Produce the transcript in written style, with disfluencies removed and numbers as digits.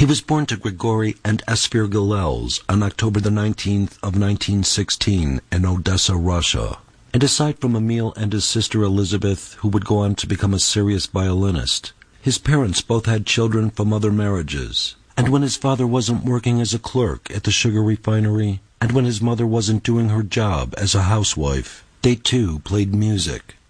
He was born to Grigory and Esphir Gilels on October the 19th of 1916 in Odessa, Russia. And aside from Emil and his sister Elizabeth, who would go on to become a serious violinist, his parents both had children from other marriages. And when his father wasn't working as a clerk at the sugar refinery, and when his mother wasn't doing her job as a housewife, they too played music.